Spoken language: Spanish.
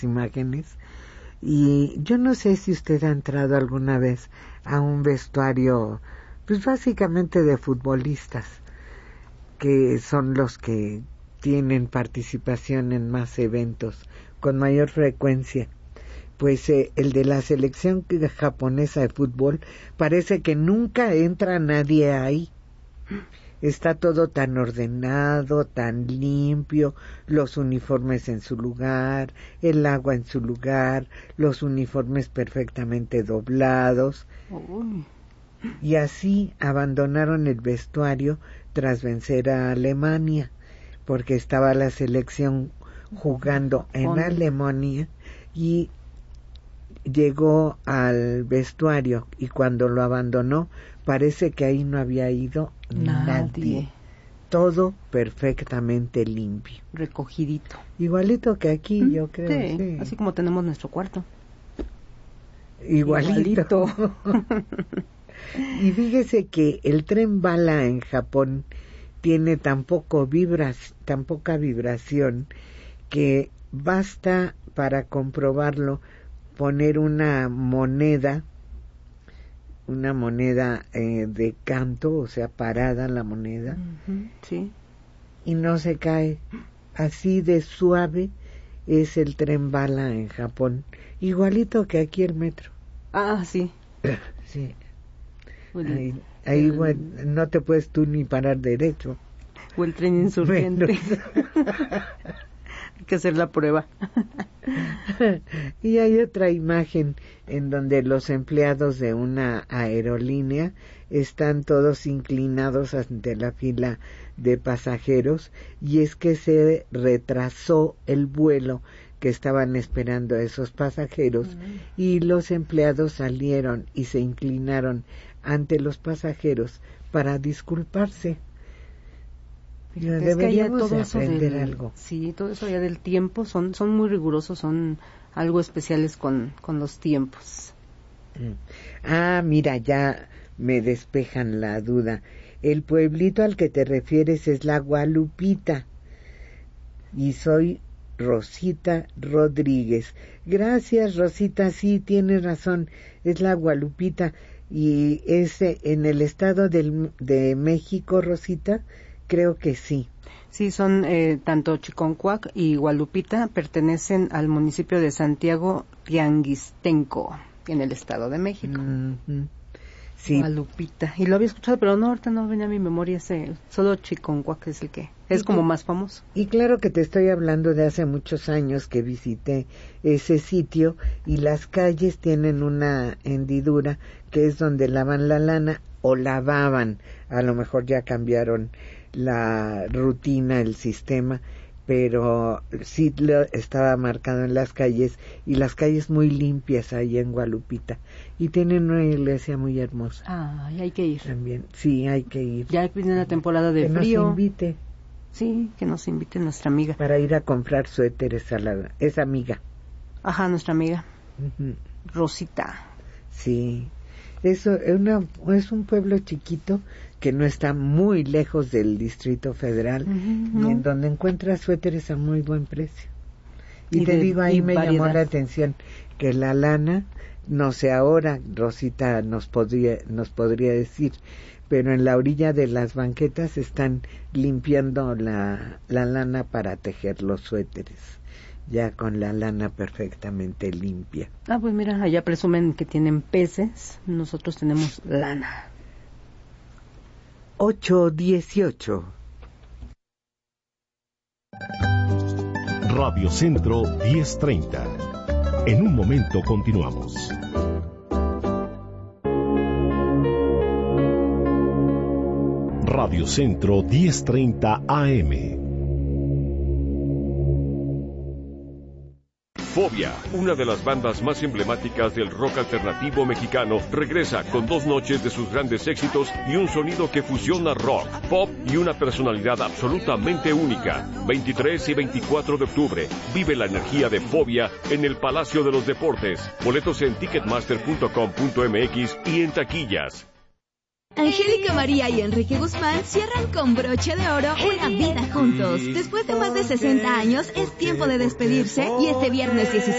imágenes. Y yo no sé si usted ha entrado alguna vez a un vestuario, pues básicamente de futbolistas, que son los que tienen participación en más eventos con mayor frecuencia. Pues el de la selección japonesa de fútbol, parece que nunca entra nadie ahí. Está todo tan ordenado, tan limpio, los uniformes en su lugar, el agua en su lugar, los uniformes perfectamente doblados. Y así abandonaron el vestuario tras vencer a Alemania, porque estaba la selección jugando en Alemania y llegó al vestuario, y cuando lo abandonó parece que ahí no había ido nadie. Todo perfectamente limpio, recogidito, igualito que aquí. Yo creo, sí. Así como tenemos nuestro cuarto, igualito. Y fíjese que el tren bala en Japón tiene tan poca vibración que basta para comprobarlo poner una moneda de canto, o sea, parada la moneda, sí, y no se cae. Así de suave es el tren bala en Japón, igualito que aquí el metro. Sí. Sí. Ahí bueno, no te puedes tú ni parar derecho. O el tren insurgente. Hay que hacer la prueba. Y hay otra imagen en donde los empleados de una aerolínea están todos inclinados ante la fila de pasajeros, y es que se retrasó el vuelo que estaban esperando a esos pasajeros, y los empleados salieron y se inclinaron ante los pasajeros para disculparse. Deberíamos de aprender algo. Sí, todo eso ya del tiempo, son muy rigurosos, son algo especiales con los tiempos. Mira, ya me despejan la duda. El pueblito al que te refieres es la Gualupita, y soy Rosita Rodríguez. Gracias, Rosita, sí, tienes razón, es la Gualupita, y es en el estado de México, Rosita. Creo que sí. Sí, son tanto Chiconcuac y Gualupita pertenecen al municipio de Santiago Tianguistenco, en el Estado de México. Sí. Gualupita. Y lo había escuchado, pero no, ahorita no venía a mi memoria solo Chiconcuac es el que es como más famoso. Y claro que te estoy hablando de hace muchos años que visité ese sitio, y las calles tienen una hendidura que es donde lavan la lana o lavaban. A lo mejor ya cambiaron la rutina, el sistema, pero sí estaba marcado en las calles, y las calles muy limpias ahí en Gualupita, y tienen una iglesia muy hermosa. Y hay que ir. También, sí, hay que ir. Ya viene la temporada de frío. Que nos invite. Sí, que nos invite nuestra amiga. Para ir a comprar suéteres a esa amiga. Ajá, nuestra amiga. Rosita. Sí. Eso es un pueblo chiquito que no está muy lejos del Distrito Federal, y en donde encuentras suéteres a muy buen precio. Y te digo, ahí me llamó la atención que la lana, no sé ahora, Rosita nos podría decir, pero en la orilla de las banquetas están limpiando la lana para tejer los suéteres, ya con la lana perfectamente limpia. Pues mira, allá presumen que tienen peces, nosotros tenemos lana. 8:18. Radio Centro 1030. En un momento continuamos. Radio Centro 1030 AM. Fobia, una de las bandas más emblemáticas del rock alternativo mexicano, regresa con 2 noches de sus grandes éxitos y un sonido que fusiona rock, pop y una personalidad absolutamente única. 23 y 24 de octubre, vive la energía de Fobia en el Palacio de los Deportes. Boletos en ticketmaster.com.mx y en taquillas. Angélica María y Enrique Guzmán cierran con broche de oro una vida juntos. Después de más de 60 años, es tiempo de despedirse, y este viernes 16